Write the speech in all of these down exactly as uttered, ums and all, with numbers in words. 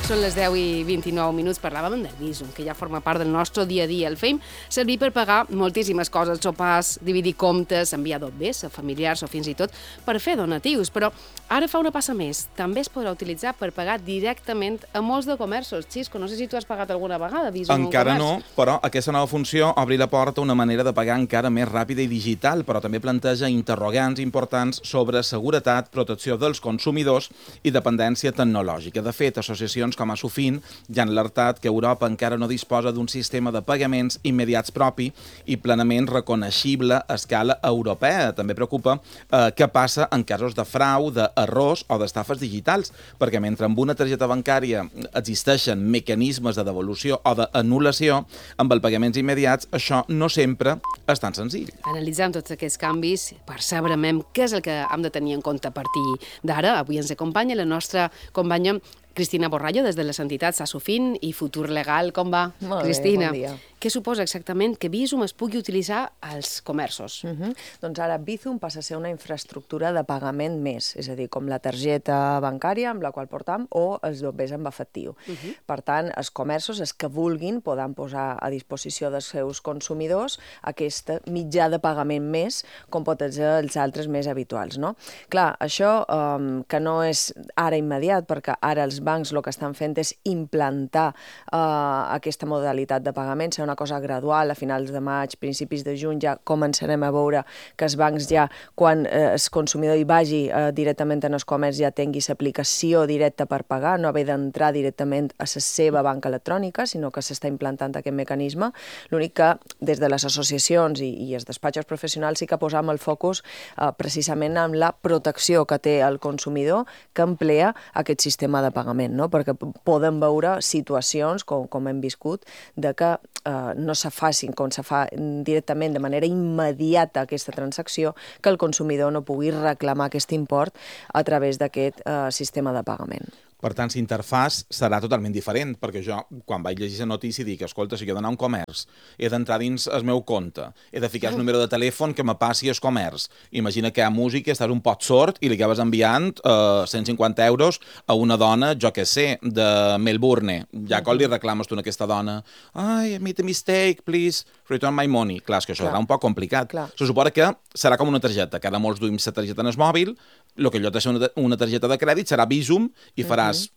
Són les deu i vint-i-nou minuts. Parlàvem del Bizum, que ja forma part del nostre dia a dia. El feim servir per pagar moltíssimes coses, sopars, dividir comptes, enviar dobbers a familiars o fins i tot per fer donatius. Però ara fa una passa més. També es podrà utilitzar per pagar directament a molts de comerços. Xisco, no sé si tu has pagat alguna vegada Bizum en un comerç. Encara no, però aquesta nova funció obri la porta a una manera de pagar encara més ràpida i digital, però també planteja interrogants importants sobre seguretat, protecció dels consumidors i dependència tecnològica. De fet, associacions com a Sofin ja han alertat que Europa encara no disposa d'un sistema de pagaments immediats propi i plenament reconeixible a escala europea. També preocupa eh, què passa en casos de frau, d'errors o d'estafes digitals, perquè mentre amb una targeta bancària existeixen mecanismes de devolució o d'anul·lació, amb els pagaments immediats això no sempre és tan senzill. Analitzem tots aquests canvis per saber què és el que hem de tenir en compte a partir d'ara. Avui ens acompanya la nostra companya Cristina Borrallo, des de les entitats Asofin i Futur Legal. Com va, Molt Cristina? bé, bon dia. Què suposa exactament que Bizum es pugui utilitzar als comerços? Uh -huh. Doncs ara Bizum passa a ser una infraestructura de pagament més, és a dir, com la targeta bancària amb la qual portam o els dobbers amb efectiu. Uh -huh. Per tant, els comerços, els que vulguin, poden posar a disposició dels seus consumidors aquest mitjà de pagament més, com pot ser els altres més habituals, no? Clar, això um, que no és ara immediat, perquè ara els bancs el que estan fent és implantar uh, aquesta modalitat de pagament, serà una cosa gradual, a finals de maig, principis de juny, ja començarem a veure que els bancs ja, quan eh, el consumidor hi vagi eh, directament en el comerç, ja tingui l'aplicació directa per pagar, no haver d'entrar directament a la seva banca electrònica, sinó que s'està implantant aquest mecanisme. L'únic que des de les associacions i, i els despatxos professionals sí que posam el focus eh, precisament en la protecció que té el consumidor que emplea aquest sistema de pagament, no? Perquè podem veure situacions, com, com hem viscut, de que eh, no se facin com se fa directament de manera immediata aquesta transacció, que el consumidor no pugui reclamar aquest import a través d'aquest eh, sistema de pagament. Per tant, l'interfàs serà totalment diferent, perquè jo, quan vaig llegir la notícia, dic, escolta, si jo he d'anar a un comerç, he d'entrar dins el meu compte, he de ficar el número de telèfon que me passi al comerç. Imagina que hi ha música, estàs un pot sord i li acabes enviant eh, cent cinquanta euros a una dona, jo què sé, de Melbourne. Ja quan li reclames tu a aquesta dona, ai, I made a mistake, please, return my money. Clar, és que això Clar. serà un poc complicat. Clar. Se suposa que serà com una targeta, que ara molts duim la targeta en el mòbil, el que en lloc de ser una, una targeta de crèdit serà Bizum i faràs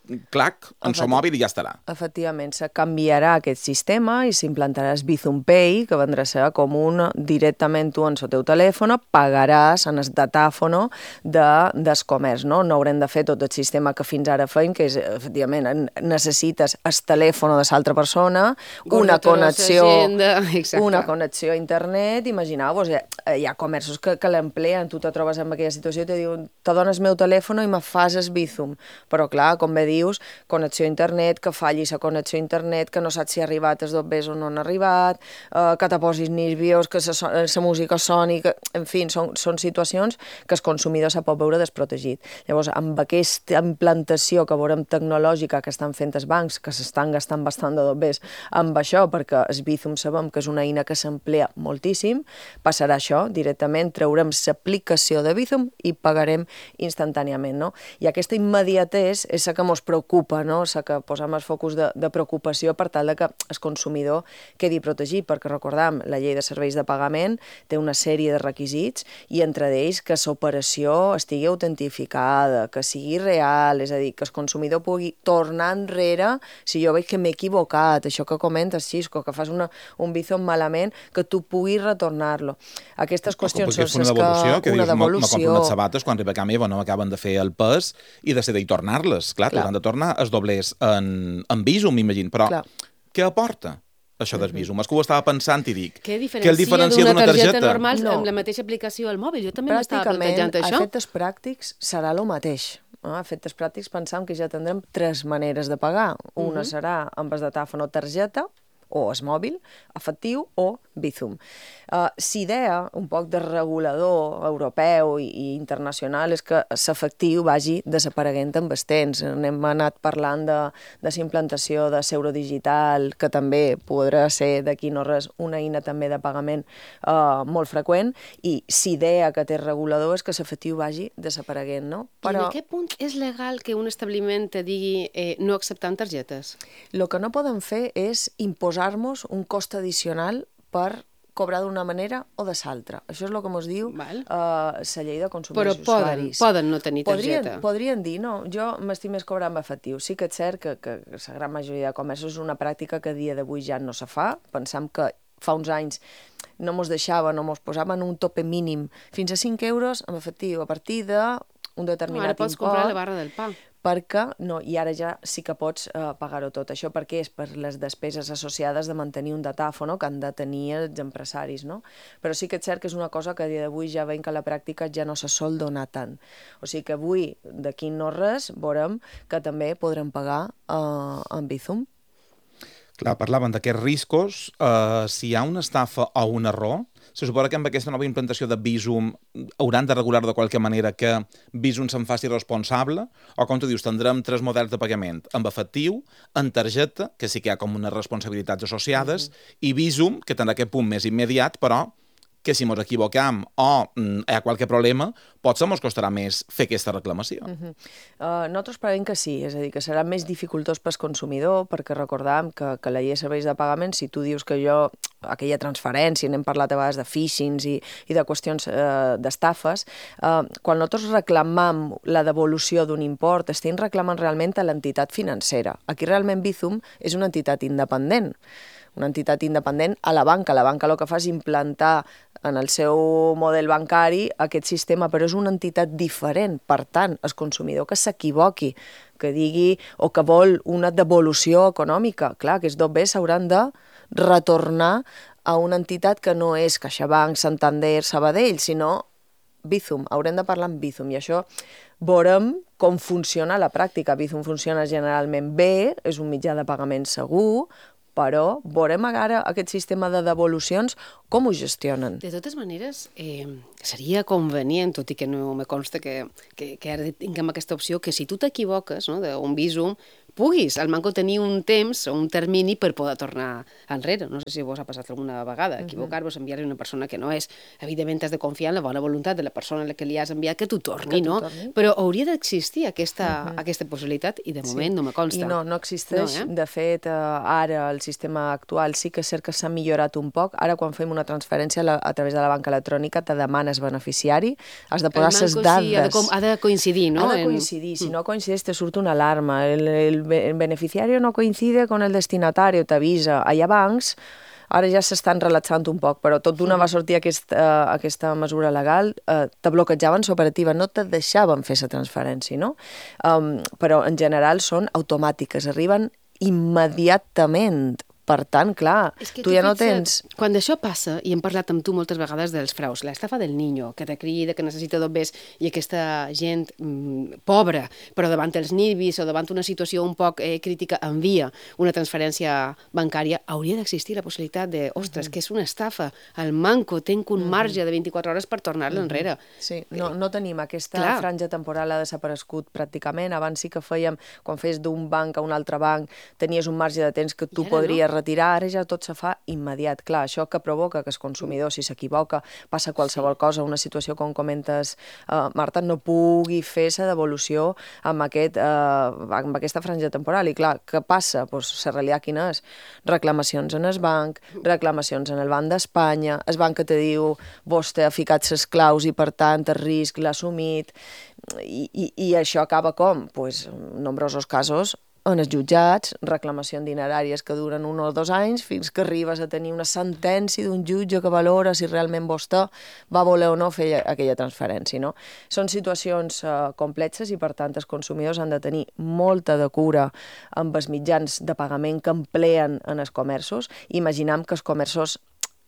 clac en el mòbil i ja estarà. Efectivament, se canviarà aquest sistema i s'implantarà el Bizum Pay, que vendrà a ser com un directament tu en el teu telèfon pagaràs en el datàfono de, del comerç, no? No haurem de fer tot el sistema que fins ara feim, que és, efectivament, necessites el telèfon de l'altra persona, una connexió, una connexió a internet, imagineu-vos, hi ha comerços que, que l'empleen, tu te trobes en aquella situació i te diuen, te dones el meu telèfon i me fas el Bizum, però clar, com bé dius, connexió a internet, que falli la connexió a internet, que no saps si ha arribat els dobbers o no han arribat, eh, que te posis nerviós, que la música soni, que, en fi, són, són situacions que el consumidor se pot veure desprotegit. Llavors, amb aquesta implantació que veurem tecnològica que estan fent els bancs, que s'estan gastant bastant de dobbers amb això, perquè el Bizum sabem que és una eina que s'emplea moltíssim, passarà això directament, traurem l'aplicació de Bizum i pagarem instantàniament, no? I aquesta immediatesa és la que ens preocupa, no? La que posem el focus de, de preocupació per tal de que el consumidor quedi protegit, perquè recordem, la llei de serveis de pagament té una sèrie de requisits i entre ells que l'operació estigui autentificada, que sigui real, és a dir, que el consumidor pugui tornar enrere si jo veig que m'he equivocat, això que comentes, Xisco, que fas una, un Bizum malament, que tu puguis retornar-lo. Aquestes qüestions són una devolució, que, una dius, devolució. me compro unes sabates quan arriba a casa meva no m'acaben de fer el pes i decidir tornar-les. Clar, Clar. han de tornar els doblers en, en Bizum, m'imagino. Però Clar. què aporta això del Bizum? És que ho estava pensant i dic... Què diferencia d'una targeta normal no. amb la mateixa aplicació al mòbil? Jo també m'estava plantejant això. A efectes pràctics serà el mateix. A efectes pràctics pensam que ja tindrem tres maneres de pagar. Una uh -huh. serà amb el datàfon o targeta, o es mòbil, efectiu o Bizum. Uh, L'idea, un poc de regulador europeu i, i internacional, és que l'efectiu vagi desapareguent amb els temps. N'hem anat parlant de, de la implantació de l'euro digital, que també podrà ser d'aquí no res una eina també de pagament uh, molt freqüent, i l'idea que té el regulador és que l'efectiu vagi desapareguent, no? Però... I en aquest punt és legal que un establiment te digui eh, no acceptant targetes? El que no podem fer és imposar-nos un cost addicional per cobrar d'una manera o de l'altra. Això és el que ens diu uh, la llei de consumidors i usuaris. Però poden, poden no tenir targeta. Podrien, podrien dir, no, jo m'estic més cobrant amb efectiu. Sí que és cert que, que la gran majoria de comerços és una pràctica que a dia d'avui ja no se fa. Pensam que fa uns anys no mos deixaven o mos posaven un tope mínim fins a cinc euros amb efectiu a partir d'un determinat import. Ara pots import, comprar la barra del pa. Perquè, no, i ara ja sí que pots uh, pagar-ho tot. Això perquè és per les despeses associades de mantenir un datàfon que han de tenir els empresaris, no? Però sí que és cert que és una cosa que a dia d'avui ja veiem que la pràctica ja no se sol donar tant. O sigui que avui, d'aquí no res, veurem que també podrem pagar uh, amb Bizum. Clar, parlaven d'aquests riscos. Uh, si hi ha una estafa o un error, se suposa que amb aquesta nova implantació de Bizum hauran de regular de qualque manera que Bizum se'n faci responsable? O, com tu dius, tindrem tres models de pagament, amb efectiu, en targeta, que sí que hi ha com unes responsabilitats associades, mm-hmm. i Bizum, que tindrà aquest punt més immediat, però que si ens equivocam o mm, hi ha qualque problema, potser ens costarà més fer aquesta reclamació. Uh-huh. uh, nosaltres preveiem que sí, és a dir, que serà més dificultós pel consumidor, perquè recordàvem que, que la llei de serveis de pagament, si tu dius que jo, aquella transferència, n'hem parlat a vegades de phishings i, i de qüestions uh, d'estafes, uh, quan nosaltres reclamam la devolució d'un import, estem reclamant realment a l'entitat financera. Aquí realment Bizum és una entitat independent, una entitat independent a la banca. La banca el que fa és implantar en el seu model bancari aquest sistema, però és una entitat diferent. Per tant, el consumidor que s'equivoqui, que digui o que vol una devolució econòmica, clar, que és d'on bé s'hauran de retornar a una entitat que no és CaixaBank, Santander, Sabadell, sinó Bizum. Haurem de parlar amb Bizum i això veurem com funciona a la pràctica. Bizum funciona generalment bé, és un mitjà de pagament segur, però veurem ara aquest sistema de devolucions com ho gestionen. De totes maneres, eh, seria convenient, tot i que no me consta que, que, que ara tinguem aquesta opció, que si tu t'equivoques, no, d'un Bizum, puguis al manco tenir un temps o un termini per poder tornar enrere. No sé si vos ha passat alguna vegada, equivocar-vos, enviar-li una persona que no és. Evidentment has de confiar en la bona voluntat de la persona a la que li has enviat que t'ho torni, no? Torni. Però hauria d'existir aquesta, uh -huh. aquesta possibilitat i de moment sí. no me consta. I no, no existeix. No, eh? De fet, ara el sistema actual sí que és cert que s'ha millorat un poc. Ara quan fem una transferència a, la, a través de la banca electrònica te demanes beneficiari, has de posar les dades. Sí, ha de, ha de coincidir, no? Ha de coincidir. En... Si no coincideix te surt una alarma. El, el el beneficiario no coincide con el destinatario, t'avisa. Hi ha bancs, ara ja s'estan relaxant un poc, però tot d'una va sortir aquesta, uh, aquesta mesura legal, uh, te bloquejaven l'operativa, no te deixaven fer la transferència, no? Um, però en general són automàtiques, arriben immediatament. Per tant, clar, tu, tu ja no tens... Quan això passa, i hem parlat amb tu moltes vegades dels fraus, l'estafa del niño, que te crida, que necessita dobbers, i aquesta gent mm, pobra, però davant els nervis o davant una situació un poc eh, crítica, envia una transferència bancària, hauria d'existir la possibilitat de, ostres, uh -huh. que és una estafa, el manco, tenc un uh -huh. marge de vint-i-quatre hores per tornar-la uh -huh. enrere. Sí, no, no tenim aquesta clar. franja temporal, ha desaparegut pràcticament. Abans sí que fèiem, quan feies d'un banc a un altre banc, tenies un marge de temps que tu podries no? retirar, ara ja tot se fa immediat. Clar, això que provoca que el consumidor, si s'equivoca, passa qualsevol cosa, una situació com comentes, uh, Marta, no pugui fer la devolució amb, aquest, uh, amb aquesta franja temporal. I clar, què passa? Pues, la realitat quina és? Reclamacions en el banc, reclamacions en el Banc d'Espanya, el banc que te diu vostè ha ficat les claus i per tant el risc l'ha assumit, i, i, i això acaba com? Pues, en nombrosos casos en els jutjats, reclamacions dineràries que duren un o dos anys fins que arribes a tenir una sentència d'un jutge que valora si realment vostè va voler o no fer aquella transferència, no? Són situacions uh, complexes i, per tant, els consumidors han de tenir molta de cura amb els mitjans de pagament que empleen en els comerços. Imaginem que els comerços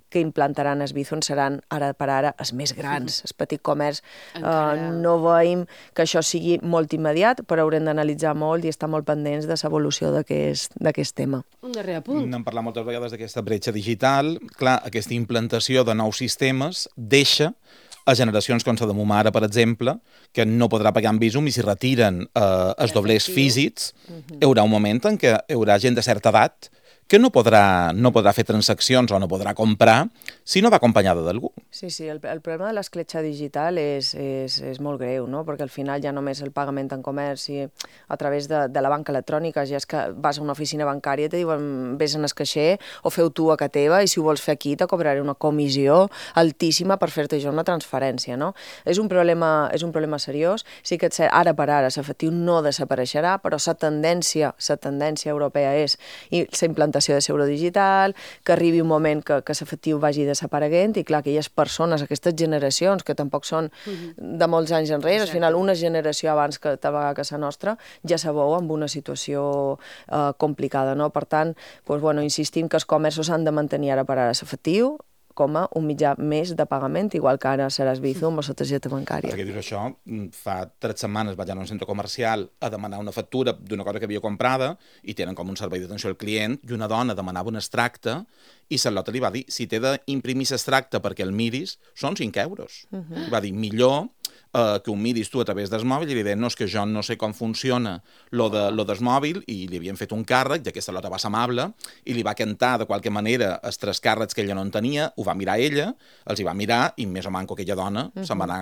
que implantaran el Bizum seran ara per ara els més grans, el petit comerç. Eh, no veiem que això sigui molt immediat, però haurem d'analitzar molt i estar molt pendents de l'evolució d'aquest tema. Un darrer apunt. N'hem parlat moltes vegades d'aquesta bretxa digital. Clar, aquesta implantació de nous sistemes deixa a generacions com la de ma mare, per exemple, que no podrà pagar amb Bizum i si retiren eh, els doblers físics, hi haurà un moment en què hi haurà gent de certa edat que no podrà, no podrà fer transaccions o no podrà comprar si no va acompanyada d'algú. Sí, sí, el, el problema de l'escletxa digital és, és, és molt greu, no? Perquè al final ja només el pagament en comerç i a través de, de la banca electrònica, ja és que vas a una oficina bancària i te diuen vés en el caixer o feu tu a casa teva i si ho vols fer aquí te cobraré una comissió altíssima per fer-te jo una transferència, no? És un problema, és un problema seriós. Sí que ara per ara l'efectiu no desapareixerà, però la tendència, la tendència europea és i la implantació de l'euro digital, que arribi un moment que, que l'efectiu vagi desapareguent i clar, aquelles persones, aquestes generacions que tampoc són de molts anys enrere, al final una generació abans que tal vegada que la nostra, ja se veu amb una situació eh, complicada, no? Per tant, doncs, bueno, insistim que els comerços han de mantenir ara per ara l'efectiu com a un mitjà més de pagament, igual que ara seràs Bizum o la targeta bancària. Perquè dius això, fa tres setmanes vaig anar a un centre comercial a demanar una factura d'una cosa que havia comprada i tenen com un servei d'atenció al client i una dona demanava un extracte i la Lota li va dir, si t'he d'imprimir l'extracte perquè el miris, són cinc euros. Uh -huh. Va dir, millor Uh, que ho miris tu a través del mòbil i li deien, no, és que jo no sé com funciona lo, de, lo del mòbil i li havien fet un càrrec, i aquesta Lota va ser amable i li va cantar de qualque manera els tres càrrecs que ella no en tenia, ho va mirar ella, els hi va mirar i més o manco aquella dona uh -huh. se'n va anar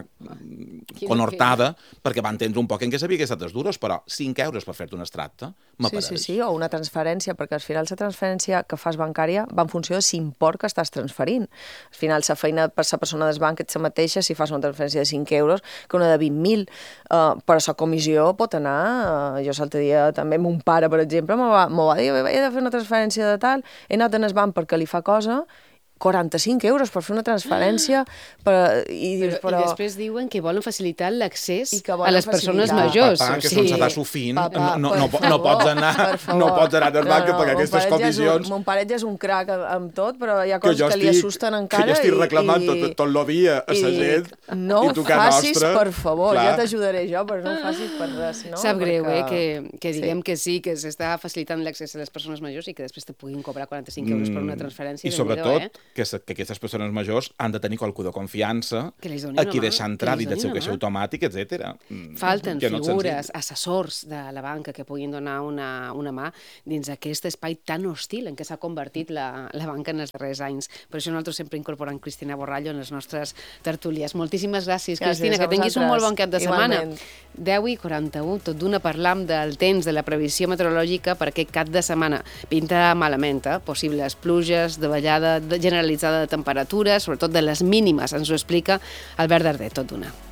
conhortada perquè va entendre un poc en què sabia que estaves duros, però cinc euros per fer-te un extracte m'apareix. Sí, sí, sí, o una transferència, perquè al final la transferència que fas bancària va en funció de l'import que estàs transferint. Al final la feina per la persona del banc és la mateixa si fas una transferència de cinc euros que una de vint mil, uh, però la comissió pot anar, uh, jo l'altre dia també mon pare, per exemple, me va, me va dir he de fer una transferència de tal, he anat en el banc perquè li fa cosa, quaranta-cinc euros per fer una transferència per, i, dius, però, però... I després diuen que volen facilitar l'accés volen a les persones majors. Papà, que o sigui... sigui... s'està sofint, no, no, no, no pots anar no pots anar al banc no, no, perquè aquestes comissions... Ja mon pare ja és un crac amb tot, però hi ha coses que, que li assusten encara. Que jo estic reclamant i, tot, tot el dia a la gent no i tu que facis, nostra, per favor, clar. ja t'ajudaré jo, però no ho facis per res. No? Sap greu, perquè... eh, que, que diguem sí. que sí, que s'està facilitant l'accés a les persones majors i que després te puguin cobrar quaranta-cinc euros per una transferència. I sobretot eh? que, que aquestes persones majors han de tenir qualcú de confiança a qui deixar entrar dins del seu caixer automàtic, etcètera. Falten no figures, assessors de la banca que puguin donar una, una mà dins aquest espai tan hostil en què s'ha convertit la, la banca en els darrers anys. Per això nosaltres sempre incorporem Cristina Borrallo en les nostres tertúlies. Moltíssimes gràcies, Cristina, que tinguis un molt bon cap de setmana. deu i quaranta-u, tot d'una parlam del temps, de la previsió meteorològica per aquest cap de setmana. Pinta malament, eh? Possibles pluges, davallada generalitzada de temperatures, sobretot de les mínimes, ens ho explica Albert Darder, tot d'una.